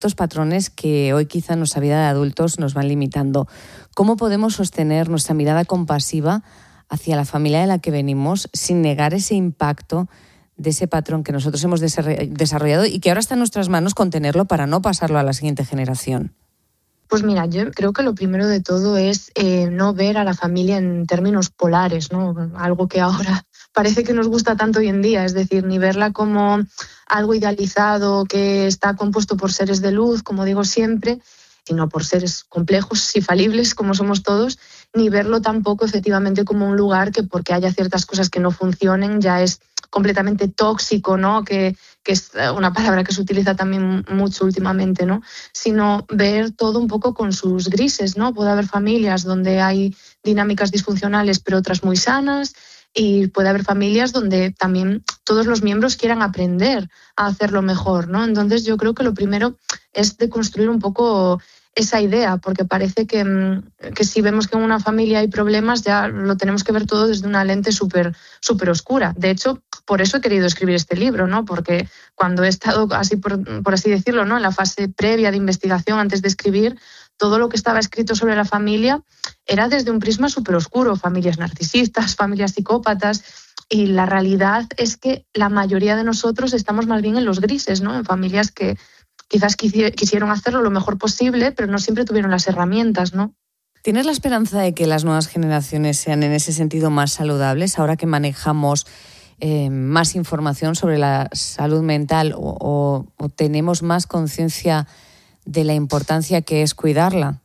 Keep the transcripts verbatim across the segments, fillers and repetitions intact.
ciertos patrones que hoy quizá en nuestra vida de adultos nos van limitando. ¿Cómo podemos sostener nuestra mirada compasiva hacia la familia de la que venimos sin negar ese impacto de ese patrón que nosotros hemos desarrollado y que ahora está en nuestras manos contenerlo para no pasarlo a la siguiente generación? Pues mira, yo creo que lo primero de todo es eh, no ver a la familia en términos polares, ¿no? Algo que ahora parece que nos gusta tanto hoy en día, es decir, ni verla como algo idealizado que está compuesto por seres de luz, como digo siempre, sino por seres complejos y falibles como somos todos, ni verlo tampoco efectivamente como un lugar que porque haya ciertas cosas que no funcionen ya es completamente tóxico, ¿no? Que, que es una palabra que se utiliza también mucho últimamente, ¿no? Sino ver todo un poco con sus grises, ¿no? Puede haber familias donde hay dinámicas disfuncionales pero otras muy sanas, y puede haber familias donde también todos los miembros quieran aprender a hacerlo mejor, ¿no? Entonces yo creo que lo primero es de construir un poco esa idea, porque parece que, que si vemos que en una familia hay problemas ya lo tenemos que ver todo desde una lente súper súper oscura. De hecho, por eso he querido escribir este libro, ¿no? Porque cuando he estado, así por, por así decirlo, ¿no? en la fase previa de investigación antes de escribir, todo lo que estaba escrito sobre la familia era desde un prisma súper oscuro, familias narcisistas, familias psicópatas, y la realidad es que la mayoría de nosotros estamos más bien en los grises, ¿no? En familias que quizás quisieron hacerlo lo mejor posible, pero no siempre tuvieron las herramientas, ¿no? ¿Tienes la esperanza de que las nuevas generaciones sean en ese sentido más saludables ahora que manejamos eh, más información sobre la salud mental o, o, o tenemos más conciencia de la importancia que es cuidarla?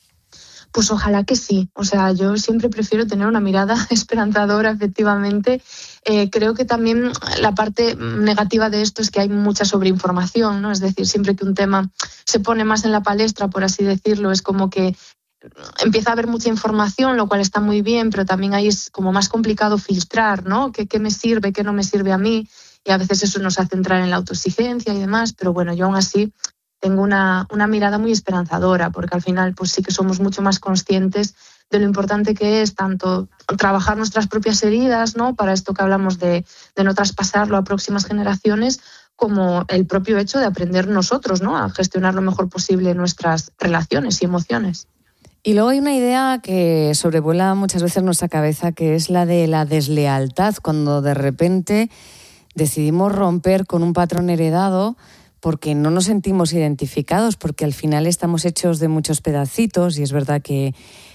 Pues ojalá que sí. O sea, yo siempre prefiero tener una mirada esperanzadora, efectivamente. Eh, creo que también la parte negativa de esto es que hay mucha sobreinformación, ¿no? Es decir, siempre que un tema se pone más en la palestra, por así decirlo, es como que empieza a haber mucha información, lo cual está muy bien, pero también ahí es como más complicado filtrar, ¿no? ¿Qué, qué me sirve, qué no me sirve a mí? Y a veces eso nos hace entrar en la autoexigencia y demás, pero bueno, yo aún así tengo una, una mirada muy esperanzadora, porque al final pues sí que somos mucho más conscientes de lo importante que es tanto trabajar nuestras propias heridas, ¿no? Para esto que hablamos de, de no traspasarlo a próximas generaciones, como el propio hecho de aprender nosotros, ¿no? A gestionar lo mejor posible nuestras relaciones y emociones. Y luego hay una idea que sobrevuela muchas veces nuestra cabeza, que es la de la deslealtad, cuando de repente decidimos romper con un patrón heredado porque no nos sentimos identificados, porque al final estamos hechos de muchos pedacitos y es verdad que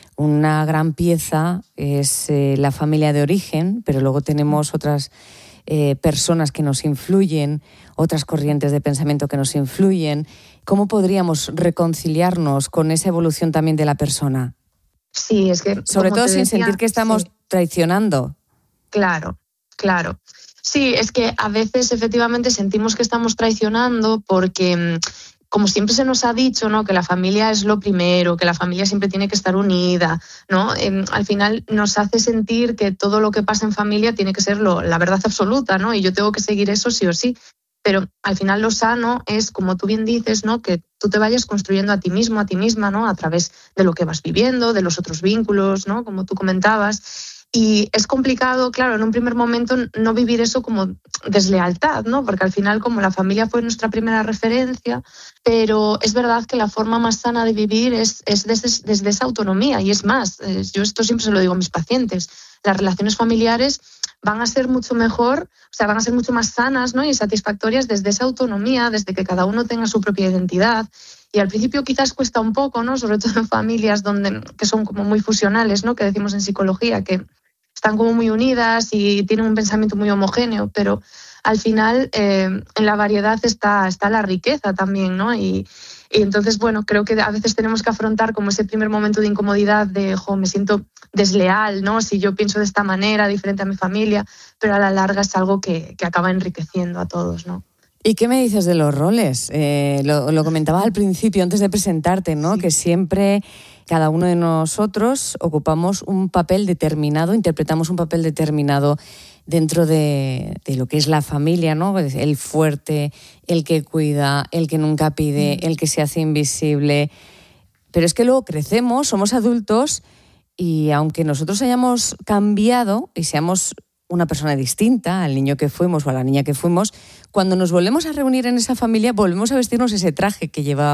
una gran pieza es eh, la familia de origen, pero luego tenemos otras eh, personas que nos influyen, otras corrientes de pensamiento que nos influyen. ¿Cómo podríamos reconciliarnos con esa evolución también de la persona? Sí, es que... Sobre todo sin decía, sentir que estamos sí. traicionando. Claro, claro. Sí, es que a veces efectivamente sentimos que estamos traicionando porque, como siempre se nos ha dicho, ¿no? Que la familia es lo primero, que la familia siempre tiene que estar unida, ¿no? Eh, al final nos hace sentir que todo lo que pasa en familia tiene que ser lo, la verdad absoluta, ¿no? Y yo tengo que seguir eso sí o sí. Pero al final lo sano es, como tú bien dices, ¿no? Que tú te vayas construyendo a ti mismo, a ti misma, ¿no? A través de lo que vas viviendo, de los otros vínculos, ¿no? Como tú comentabas. Y es complicado, claro, en un primer momento no vivir eso como deslealtad, ¿no? Porque al final, como la familia fue nuestra primera referencia, pero es verdad que la forma más sana de vivir es, es desde, desde esa autonomía. Y es más, yo esto siempre se lo digo a mis pacientes, las relaciones familiares van a ser mucho mejor, o sea, van a ser mucho más sanas, ¿no? Y satisfactorias desde esa autonomía, desde que cada uno tenga su propia identidad. Y al principio quizás cuesta un poco, ¿no? Sobre todo en familias donde, que son como muy fusionales, ¿no? Que decimos en psicología, que están como muy unidas y tienen un pensamiento muy homogéneo, pero al final eh, en la variedad está, está la riqueza también, ¿no? Y, y entonces, bueno, creo que a veces tenemos que afrontar como ese primer momento de incomodidad de, jo, me siento desleal, ¿no? Si yo pienso de esta manera, diferente a mi familia, pero a la larga es algo que, que acaba enriqueciendo a todos, ¿no? ¿Y qué me dices de los roles? Eh, lo, lo comentaba al principio, antes de presentarte, ¿no? Sí. Que siempre cada uno de nosotros ocupamos un papel determinado, interpretamos un papel determinado dentro de, de lo que es la familia, ¿no? El fuerte, el que cuida, el que nunca pide, mm. el que se hace invisible. Pero es que luego crecemos, somos adultos y aunque nosotros hayamos cambiado y seamos una persona distinta al niño que fuimos o a la niña que fuimos, cuando nos volvemos a reunir en esa familia volvemos a vestirnos ese traje que llevábamos